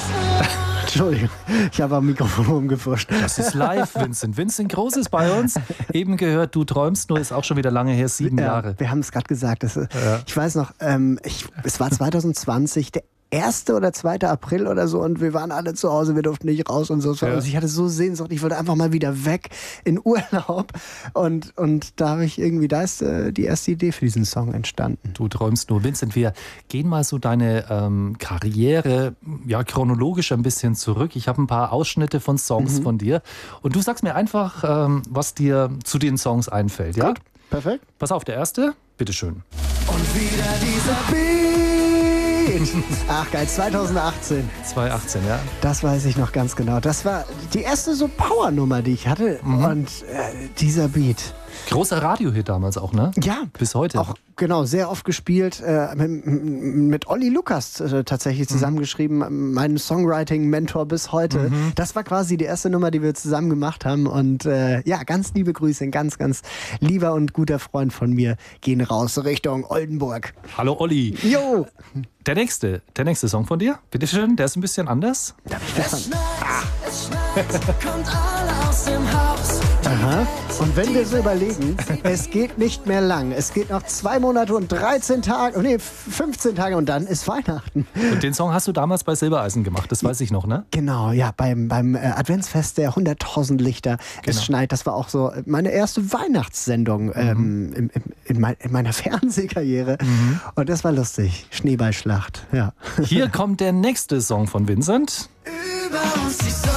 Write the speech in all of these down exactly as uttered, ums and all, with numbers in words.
Entschuldigung, ich habe am Mikrofon rumgefuscht. Das ist live, Vincent. Vincent Groß ist bei uns. Eben gehört, du träumst nur, ist auch schon wieder lange her, sieben ja, Jahre. Wir haben es gerade gesagt. Das, Ja. Ich weiß noch, ähm, ich, es war zwanzig zwanzig, der erste oder zweite April oder so, und wir waren alle zu Hause, wir durften nicht raus und so. Ja. Also ich hatte so Sehnsucht, ich wollte einfach mal wieder weg in Urlaub, und, und da habe ich irgendwie, da ist äh, die erste Idee für diesen Song entstanden. Du träumst nur. Vincent, wir gehen mal so deine ähm, Karriere ja chronologisch ein bisschen zurück. Ich habe ein paar Ausschnitte von Songs Mhm. von dir und du sagst mir einfach, ähm, was dir zu den Songs einfällt. Ja? Gut, perfekt. Pass auf, der erste, bitteschön. Und wieder dieser Beat. Ach geil, zwanzig achtzehn. zwanzig achtzehn, ja. Das weiß ich noch ganz genau. Das war die erste so Power-Nummer, die ich hatte. Mhm. Und äh, dieser Beat. Großer Radiohit damals auch, ne? Ja. Bis heute. Auch genau, sehr oft gespielt. Äh, mit, mit Olli Lukas äh, tatsächlich zusammengeschrieben. Mein Songwriting-Mentor bis heute. Mhm. Das war quasi die erste Nummer, die wir zusammen gemacht haben. Und äh, ja, ganz liebe Grüße. Ein ganz, ganz lieber und guter Freund von mir gehen raus Richtung Oldenburg. Hallo Olli. Jo! Der nächste, der nächste Song von dir, bitteschön, der ist ein bisschen anders. Darf ich das Es schneit, es schneit, kommt alle aus dem Haus. Aha. Und wenn wir so überlegen, es geht nicht mehr lang. Es geht noch zwei Monate und dreizehn Tage, nee, fünfzehn Tage, und dann ist Weihnachten. Und den Song hast du damals bei Silbereisen gemacht, das weiß ich noch, ne? Genau, ja, beim, beim äh, Adventsfest der hunderttausend Lichter. Genau. Es schneit, das war auch so meine erste Weihnachtssendung ähm, im, im, in, mein, in meiner Fernsehkarriere. Und das war lustig. Schneeballschlacht, ja. Hier kommt der nächste Song von Vincent. Über uns die Sonne.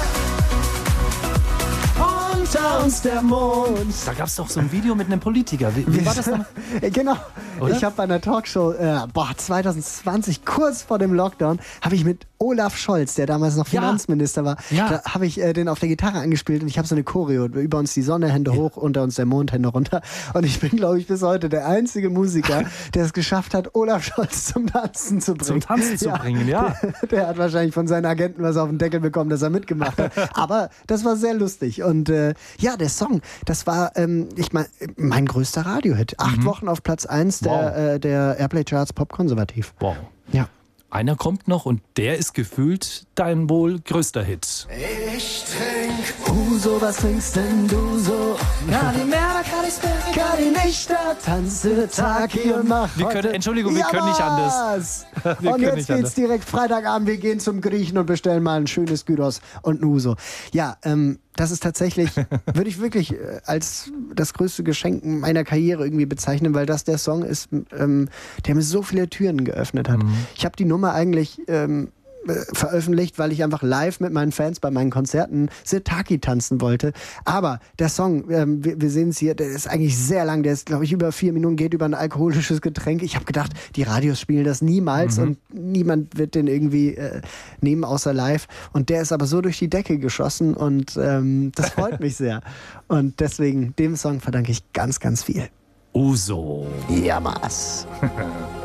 Unter uns der Mond. Da gab es doch so ein Video mit einem Politiker. Wie, wie war das noch? Genau. Oder? Ich habe bei einer Talkshow, äh, boah, zwanzig zwanzig, kurz vor dem Lockdown, habe ich mit Olaf Scholz, der damals noch Ja. Finanzminister war, Ja. da habe ich äh, den auf der Gitarre angespielt, und ich habe so eine Choreo. Über uns die Sonne, Hände hoch, unter uns der Mond, Hände runter. Und ich bin, glaube ich, bis heute der einzige Musiker, der es geschafft hat, Olaf Scholz zum Tanzen zu bringen. Zum Tanzen zu bringen, ja. Der, der hat wahrscheinlich von seinen Agenten was auf den Deckel bekommen, dass er mitgemacht hat. Aber das war sehr lustig. Und äh, ja, der Song, das war ähm, ich mein, mein größter Radiohit. Acht Wochen auf Platz eins der, Wow. äh, der Airplay-Charts Pop-Konservativ. Wow. Ja. Einer kommt noch und der ist gefühlt dein wohl größter Hit. Ich trink Uso, was trinkst denn du so? Kalimera, Kalispera. Kann ich nicht, da tanze Tag hier und mach Wir können- heute- Entschuldigung, wir Ja, können nicht was? Wir Und können jetzt nicht geht's anders. direkt Freitagabend, wir gehen zum Griechen und bestellen mal ein schönes Gyros und ein Uso. Ja, ähm, das ist tatsächlich, würde ich wirklich äh, als das größte Geschenk meiner Karriere irgendwie bezeichnen, weil das der Song ist, ähm, der mir so viele Türen geöffnet hat. Mhm. Ich habe die Nummer eigentlich ähm, äh, veröffentlicht, weil ich einfach live mit meinen Fans bei meinen Konzerten Sirtaki tanzen wollte. Aber der Song, ähm, wir, wir sehen es hier, der ist eigentlich sehr lang, der ist, glaube ich, über vier Minuten, geht über ein alkoholisches Getränk. Ich habe gedacht, die Radios spielen das niemals und niemand wird den irgendwie äh, nehmen, außer live. Und der ist aber so durch die Decke geschossen, und ähm, das freut mich sehr. Und deswegen, dem Song verdanke ich ganz, ganz viel. Uso. Ja, Mas.